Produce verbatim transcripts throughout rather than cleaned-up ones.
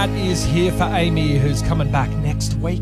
that is Here for Amy, who's coming back next week.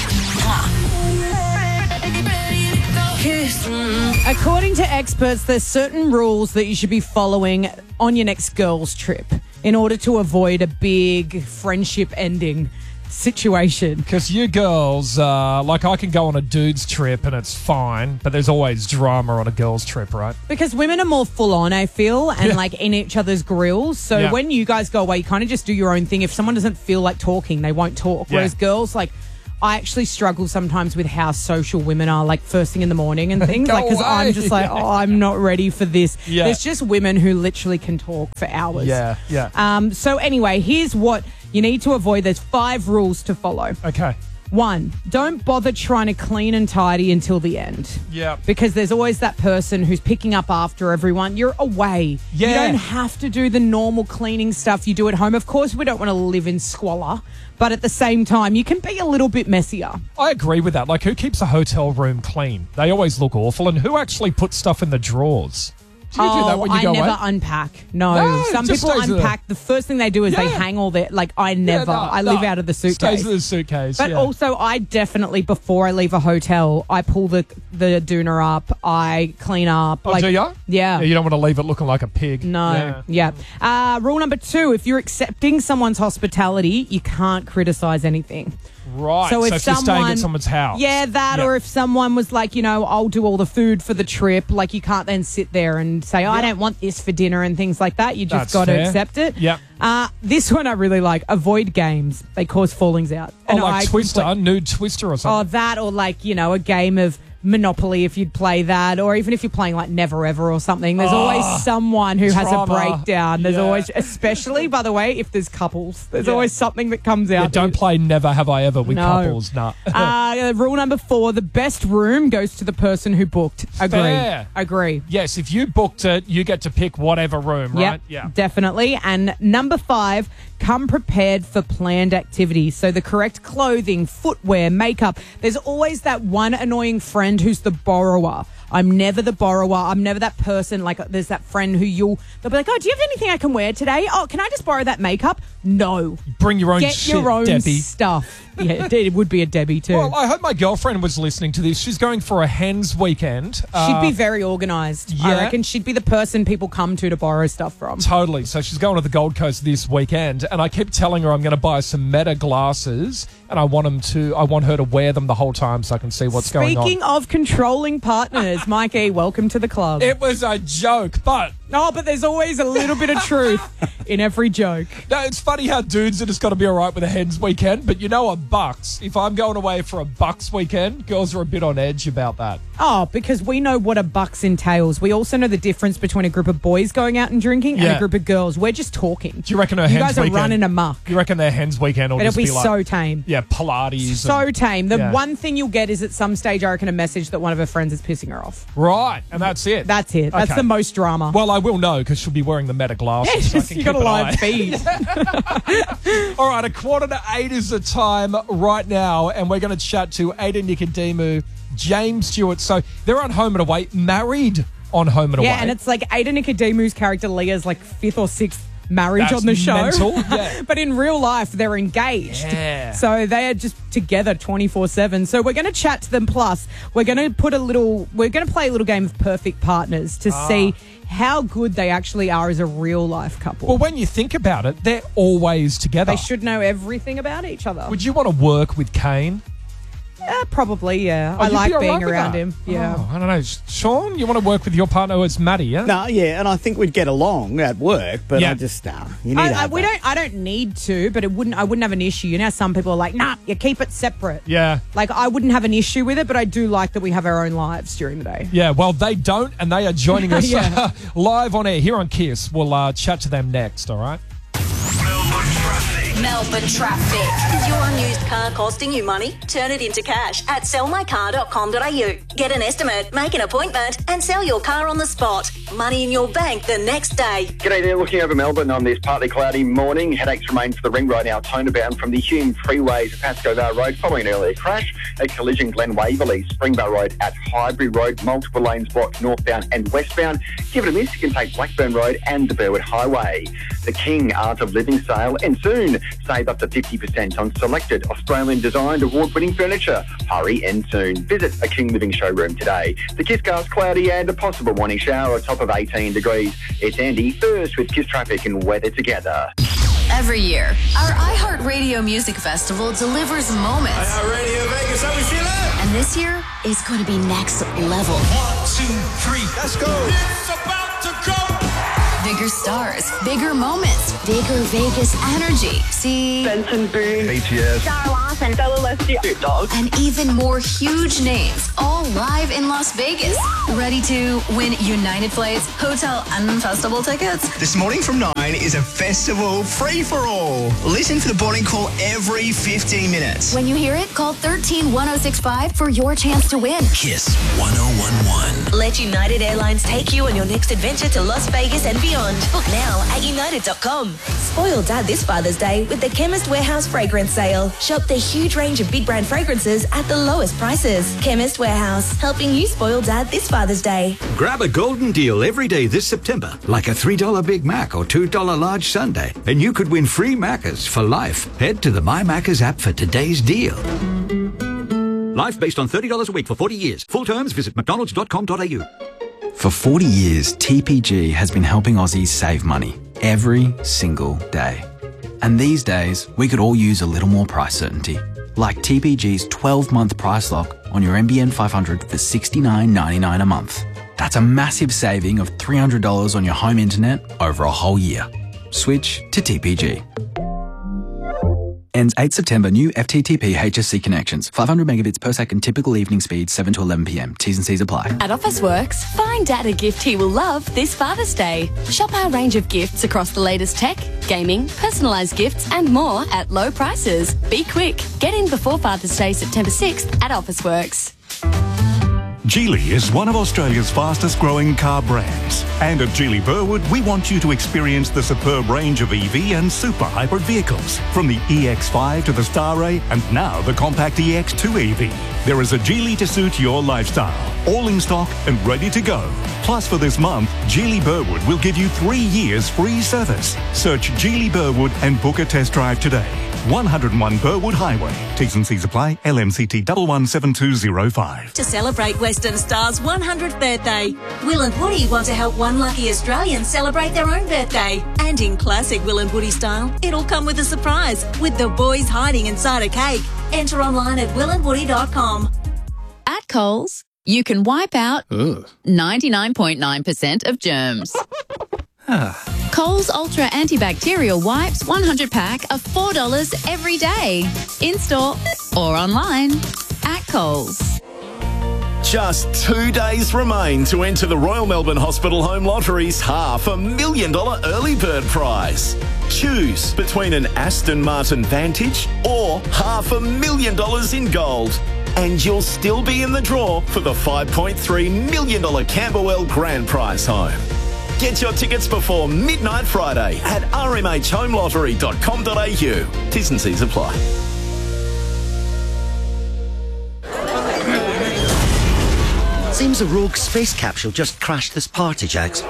According to experts, there's certain rules that you should be following on your next girls' trip in order to avoid a big friendship ending situation. Because you girls, uh, like I can go on a dude's trip and it's fine, but there's always drama on a girl's trip, right? Because women are more full on, I feel, and Yeah. like in each other's grills. So Yeah. when you guys go away, you kind of just do your own thing. If someone doesn't feel like talking, they won't talk. Yeah. Whereas girls, like, I actually struggle sometimes with how social women are, like first thing in the morning and things. Go like, because I'm away. just like, oh, I'm not ready for this. Yeah. There's just women who literally can talk for hours. Yeah, yeah. Um. So anyway, here's what you need to avoid. There's five rules to follow. Okay. One, don't bother trying to clean and tidy until the end. Yeah. Because there's always that person who's picking up after everyone. You're away. Yeah. You don't have to do the normal cleaning stuff you do at home. Of course, we don't want to live in squalor, but at the same time, you can be a little bit messier. I agree with that. Like, who keeps a hotel room clean? They always look awful. And who actually puts stuff in the drawers? Do you oh, do that when you I go never away? unpack. No. No, Some just people stays there. unpack. The first thing they do is they Yeah. hang all their, like, I never. no, I no. live out of the suitcase. Stays in the suitcase, But yeah. also, I definitely, before I leave a hotel, I pull the the doona up, I clean up. Oh, like, do you? Yeah. Yeah, you don't want to leave it looking like a pig. No. Yeah. Uh, rule number two, if you're accepting someone's hospitality, you can't criticize anything. Right. So So if if, you're staying someone- at someone's house. Yeah, that, Yeah. or if someone was like, you know, I'll do all the food for the trip, like you can't then sit there and say, I don't want this for dinner and things like that. You just That's got to fair. accept it. Yep. Uh, this one I really like. Avoid games. They cause fallings out. Oh, And like I Twister, completely- nude Twister or Oh, something. that, or like, you know, a game of Monopoly if you'd play that, or even if you're playing like Never Ever or something. There's always someone who has a drama. breakdown. There's Yeah. always, especially, by the way, if there's couples, there's Yeah. always something that comes out. Yeah, don't play Never Have I Ever with No. couples. Nah. Uh, rule number four, the best room goes to the person who booked. Agree. Fair. Agree. Yes, if you booked it, you get to pick whatever room, right? Yep, definitely. And number five, come prepared for planned activities. So the correct clothing, footwear, makeup. There's always that one annoying friend who's the borrower. I'm never the borrower. I'm never that person. Like, there's that friend who you'll, they'll be like, oh, do you have anything I can wear today? Oh, can I just borrow that makeup? No. Bring your own Get shit, your own Debbie. stuff. Yeah, it it would be a Debbie too. Well, I hope my girlfriend was listening to this. She's going for a hens weekend. She'd Uh, be very organised. I yeah. reckon she'd be the person people come to to borrow stuff from. Totally. So she's going to the Gold Coast this weekend, and I keep telling her I'm going to buy some Meta glasses, and I want them to. I want her to wear them the whole time so I can see what's going on. Speaking of controlling partners, Mikey, welcome to the club. It was a joke, but oh, but there's always a little bit of truth in every joke. no, it's funny how dudes are just got to be all right with a hens weekend. But you know, a bucks. If I'm going away for a bucks weekend, girls are a bit on edge about that. Oh, because we know what a bucks entails. We also know the difference between a group of boys going out and drinking and Yeah. a group of girls. We're just talking. Do you reckon her You hens guys are weekend? running amok. You reckon their hens weekend will It'll just be be like so tame. yeah, Pilates. So and- tame. The Yeah. one thing you'll get is at some stage, I reckon, a message that one of her friends is pissing her off. right, and that's it. That's it. That's Okay. the most drama. Well, I will know because she'll be wearing the Meta glasses. so I can you got a keep an live eye. feed. All right, a quarter to eight is the time right now, and we're going to chat to Ada Nicodemu, James Stewart. So they're on Home and Away, married on Home and Yeah, Away. and it's like Ada Nicodemu's character Leah's like fifth or sixth marriage That's on the show. mental, yeah. But in real life, they're engaged. Yeah. So they are just together twenty-four seven. So we're going to chat to them. Plus, we're going to put a little, we're going to play a little game of perfect partners to Ah. see how good they actually are as a real life couple. Well, when you think about it, they're always together. they should know everything about each other. Would you want to work with Kane? Uh, probably, yeah. Oh, I you'd like be all being right with around that? him. Yeah. Oh, I don't know. Sean, you want to work with your partner who is Maddie, yeah? No, yeah, and I think we'd get along at work, but Yeah. I just, nah, you need I, to I, have we that. don't. I don't need to, but it wouldn't. I wouldn't have an issue. You know, some people are like, "Nah, you keep it separate." Yeah. Like, I wouldn't have an issue with it, but I do like that we have our own lives during the day. Yeah, well, they don't, and they are joining us Yeah. live on air here on Kiss. We'll uh, chat to them next, all right? Melbourne Traffic. Is your unused car costing you money? Turn it into cash at sell my car dot com dot a u. Get an estimate, make an appointment, and sell your car on the spot. Money in your bank the next day. G'day there, looking over Melbourne on this partly cloudy morning. Headaches remain for the ring road Altona bound from the Hume Freeway to Pascoe Vale Road following an earlier crash. A collision Glen Waverley, Springvale Road at Highbury Road, multiple lanes blocked northbound and westbound. Give it a miss, you can take Blackburn Road and the Burwood Highway. The King Art of Living sale and soon Save up to fifty percent on selected Australian-designed award-winning furniture. Hurry and soon. Visit a King Living showroom today. The Kisscast cloudy and a possible morning shower, a top of eighteen degrees. It's Andy first with Kiss Traffic and weather together. Every year, our iHeartRadio Music Festival delivers moments. iHeartRadio Vegas, how we feeling? And this year is going to be next level. One, two, three, let's go. It's about to go. Bigger stars, bigger moments, bigger Vegas energy. See? Benson Boone, B T S, Sarah Larson, Bella Leslie, Snoop Dogg, and even more huge names, all live in Las Vegas. Ready to win United Flights, hotel, and festival tickets? This morning from nine is a festival free-for-all. Listen for the boarding call every fifteen minutes. When you hear it, call one three one oh six five for your chance to win. Kiss one oh one one. Let United Airlines take you on your next adventure to Las Vegas and beyond. Book now at united dot com. Spoil Dad this Father's Day with the Chemist Warehouse fragrance sale. Shop the huge range of big brand fragrances at the lowest prices. Chemist Warehouse, helping you spoil Dad this Father's Day. Grab a golden deal every day this September, like a three dollar Big Mac or two dollar large sundae, and you could win free Maccas for life. Head to the My Maccas app for today's deal. Life based on thirty dollars a week for forty years. Full terms, visit mcdonalds dot com dot a u. For forty years, T P G has been helping Aussies save money every single day. And these days, we could all use a little more price certainty. Like T P G's twelve-month price lock on your N B N five hundred for sixty-nine ninety-nine a month. That's a massive saving of three hundred dollars on your home internet over a whole year. Switch to T P G. Ends eighth September. New F T T P H S C connections. five hundred megabits per second. Typical evening speed seven to eleven p m. T's and C's apply. At Officeworks, find Dad a gift he will love this Father's Day. Shop our range of gifts across the latest tech, gaming, personalised gifts and more at low prices. Be quick. Get in before Father's Day, September sixth at Officeworks. Geely is one of Australia's fastest growing car brands. And at Geely Burwood, we want you to experience the superb range of E V and super hybrid vehicles. From the E X five to the Starray and now the compact E X two E V. There is a Geely to suit your lifestyle. All in stock and ready to go. Plus for this month, Geely Burwood will give you three years free service. Search Geely Burwood and book a test drive today. one oh one Burwood Highway. T's and C's apply. L M C T one one seven two zero five. To celebrate Western Star's one hundredth birthday, Will and Woody want to help one lucky Australian celebrate their own birthday. And in classic Will and Woody style, it'll come with a surprise, with the boys hiding inside a cake. Enter online at will and woody dot com. At Coles, you can wipe out ninety-nine point nine percent of germs. Coles Ultra Antibacterial Wipes one hundred pack are four dollars every day. In-store or online at Coles. Just two days remain to enter the Royal Melbourne Hospital Home Lottery's half a million dollar early bird prize. Choose between an Aston Martin Vantage or half a million dollars in gold. And you'll still be in the draw for the five point three million dollars Camberwell Grand Prize home. Get your tickets before midnight Friday at r m h home lottery dot com dot a u. T's and C's apply. Seems a rogue space capsule just crashed this party, Jags.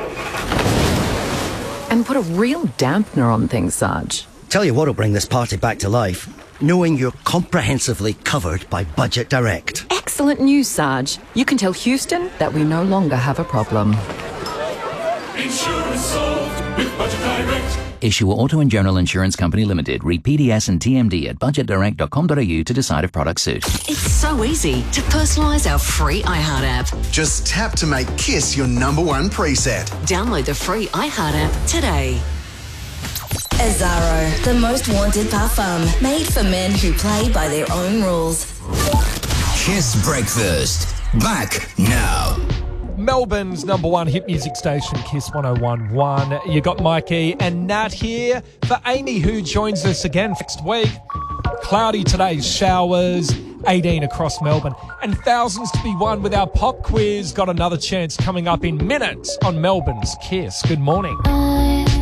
And put a real dampener on things, Sarge. Tell you what'll bring this party back to life. Knowing you're comprehensively covered by Budget Direct. Excellent news, Sarge. You can tell Houston that we no longer have a problem. Insurance solved with Budget Direct. Issue Auto and General Insurance Company Limited. Read P D S and T M D at budget direct dot com dot a u to decide if products suit. It's so easy to personalise our free iHeart app. Just tap to make Kiss your number one preset. Download the free iHeart app today. Azaro, the most wanted parfum, made for men who play by their own rules. Kiss Breakfast. Back now. Melbourne's number one hit music station, Kiss one oh one one. You got Mikey and Nat here for Amy, who joins us again next week. Cloudy today, showers, eighteen across Melbourne, and thousands to be won with our pop quiz. Got another chance coming up in minutes on Melbourne's Kiss. Good morning.